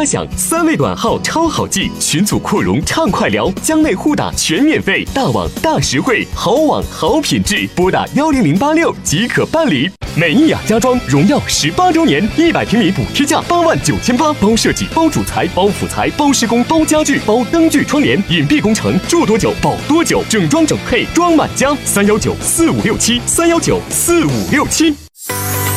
嘉享3位短号超好记，群组扩容畅快聊，疆内互打全免费，大网大实惠，好网好品质，拨打10086即可办理。美意雅家装荣耀18周年，100平米补贴价89800，包设计、包主材、包辅材、包施工、包家具、包灯具窗帘，隐蔽工程，住多久保多久，整装整配装满家，3194567，3194567。